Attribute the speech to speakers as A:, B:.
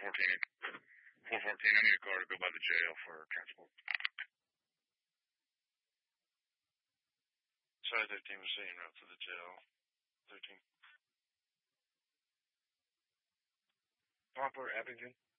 A: 414. 414. I need a car to go by the jail for transport. Sorry, 13 was saying route to the jail. 13. Poplar, Abington.